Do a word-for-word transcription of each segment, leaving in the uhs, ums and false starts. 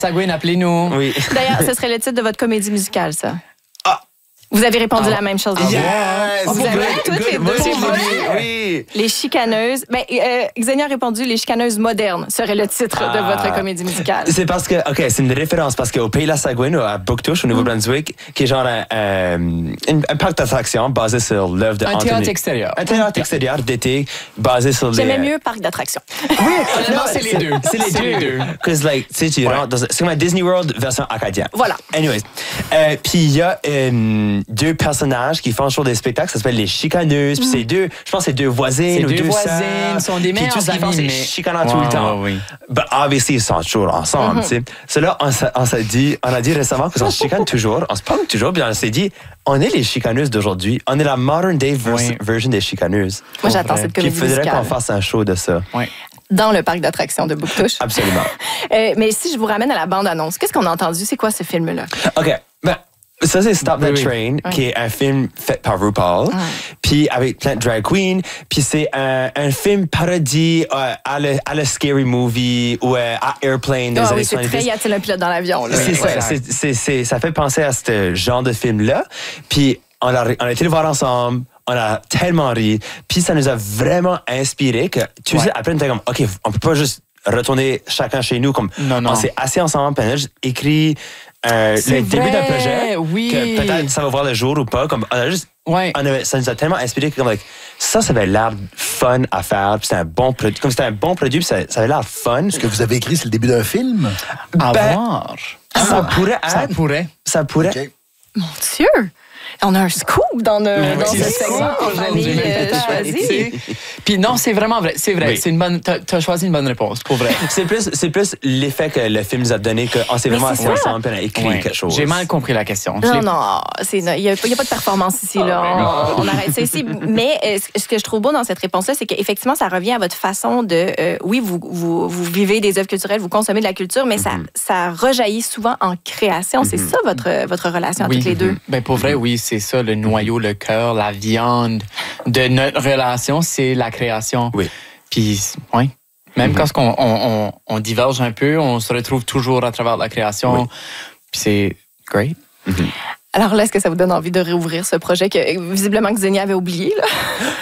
Sagouin, appelez-nous. Oui. D'ailleurs, ce serait le titre de votre comédie musicale, ça. Ah! Vous avez répondu Ah. la même chose. Yes! Vous avez toutes les deux. Moi, c'est Pour moi. vrai? Oui. Les chicaneuses. Ben, euh, Xenia a répondu Les chicaneuses modernes serait le titre de Ah. votre comédie musicale. C'est parce que, OK, c'est une référence parce qu'au Pays de la Sagouine, à Bouctouche, au Nouveau-Brunswick, qui est genre un, euh, une- un parc d'attractions basé sur l'œuvre de Un Anthony. théâtre extérieur. Un théâtre extérieur d'été basé sur les... J'aimais mieux parc d'attractions. Non, c'est les deux. C'est les deux. Parce que, like, tu sais, tu rentres dans... C'est comme un Disney World version acadien. Voilà. Anyways. Euh, puis il y a euh, deux personnages qui font toujours des spectacles, ça s'appelle les chicaneuses. Puis c'est deux, je pense que c'est deux voisines C'est ou deux deux voisines, sœurs. sont des Puis meilleures tout ce qu'ils font, amies, c'est mais- chicanant tout Ouais, le temps. ouais, oui. But obviously, ils sont toujours ensemble, tu sais. So là, on s'est on s'est dit, on a dit récemment qu'on se chicane toujours, on se punk toujours, puis on s'est dit, on est les chicaneuses d'aujourd'hui. On est la modern day vers- Oui. version des chicaneuses. Moi, j'attends vrai. cette Puis il comédie faudrait qu'on musicale. fasse un show de ça. Ouais. Dans le parc d'attractions de Bouctouche. Absolument. Euh, mais si je vous ramène à la bande-annonce, qu'est-ce qu'on a entendu? C'est quoi ce film-là? OK. Ben, ça, c'est Stop That Oui, oui. Train, Oui. qui est un film fait par RuPaul, puis avec plein de drag queens. Puis c'est un, un film parodie euh, à, le, à le Scary Movie ou euh, à Airplane des Ah années oui, c'est très soixante-dix. Y a-t-il un pilote dans l'avion? là? C'est Oui, ça, exact. c'est, c'est, c'est- ça fait penser à ce genre de film-là. Puis on a, on a été le voir ensemble, on a tellement ri, puis ça nous a vraiment inspiré que, tu Ouais. sais, après on était comme, OK, on peut pas juste retourner chacun chez nous, comme Non, non. on s'est assis ensemble, puis on a juste écrit euh, C'est le début d'un vrai, projet, oui. que peut-être ça va voir le jour ou pas, comme on a juste, Ouais. on avait- ça nous a tellement inspiré que comme, like, ça, ça avait l'air fun à faire, puis c'était un bon produit, comme c'était un bon produit, puis ça, ça avait l'air fun. Ce que vous avez écrit, c'est le début d'un film? À Ben, voir. Ça pourrait Ça être, pourrait. ça pourrait. OK. Mon Dieu! On a un scoop dans, nos- dans Oui, ce c'est segment en ça, famille aujourd'hui, euh, peut-être, choisie. tu sais. Puis non, c'est vraiment vrai. C'est vrai. Oui. C'est une bonne. T'as, t'as choisi une bonne réponse, pour vrai. C'est plus, c'est plus l'effet que le film nous a donné qu'on s'est Mais vraiment c'est assis ça. ensemble et on a écrit Ouais. quelque chose. J'ai mal compris la question. Je Non, l'ai- non, c'est- il n'y a, il y a pas de performance ici. Là. On, on arrête ça ici. Mais euh, ce ce que je trouve beau dans cette réponse-là, c'est qu'effectivement, ça revient à votre façon de... euh, oui, vous, vous, vous vivez des œuvres culturelles, vous consommez de la culture, mais ça, ça rejaillit souvent en création. C'est ça votre, votre relation à Oui. toutes les deux. Ben pour vrai, oui, c'est ça, le noyau, le cœur, la viande de notre relation, c'est la création. Oui. Puis, oui. Même quand on, on, on, on diverge un peu, on se retrouve toujours à travers la création. Oui. Puis c'est great. Alors là, est-ce que ça vous donne envie de réouvrir ce projet que visiblement Xenia avait oublié? Là?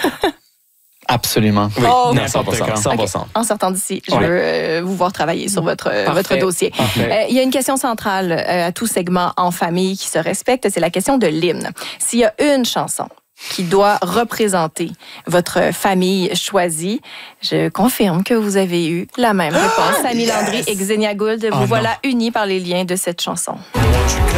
Absolument. Oui, Oh, non, cent pour cent. n'importe quand. cent pour cent. OK. En sortant d'ici, je Ouais. veux euh, vous voir travailler sur votre, euh, Parfait. votre dossier. Parfait. Euh, Il y a une question centrale euh, à tout segment en famille qui se respecte, c'est la question de l'hymne. S'il y a une chanson qui doit représenter votre famille choisie, je confirme que vous avez eu la même réponse. Samy Landry et Xenia Gould, vous Oh, voilà unis par les liens de cette chanson. Won't you